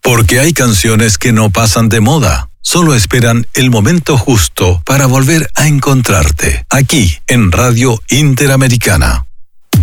Porque hay canciones que no pasan de moda, solo esperan el momento justo para volver a encontrarte, aquí en Radio Interamericana.